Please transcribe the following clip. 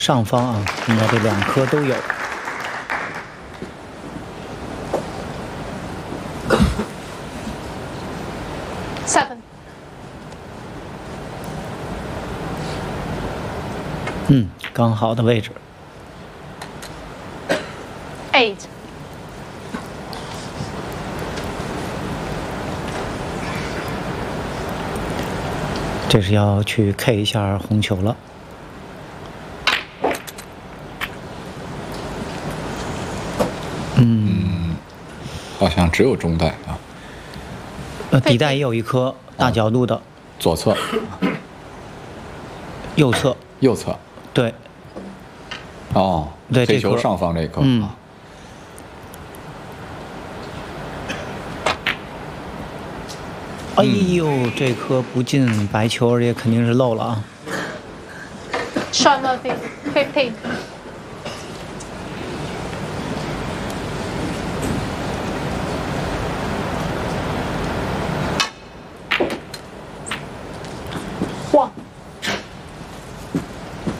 上方啊，应该这2颗都有。 7。 刚好的位置。 8。 这是要去 K 一下红球了。 好像只有中袋啊。 底袋也有一颗大角度的。 左侧。 右侧。 右侧。 对。 哦。 对， 黑球上方这一颗。 哎呦，这颗不进白球，也肯定是漏了啊。 Sean Murphy 15。